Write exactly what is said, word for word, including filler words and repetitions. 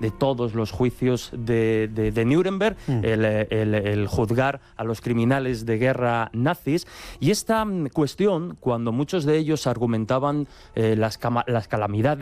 de todos los juicios de, de, de Nuremberg, mm. el, el, el juzgar a los criminales de guerra nazis. Y esta cuestión, cuando muchos de ellos argumentaban eh, las, las calamidades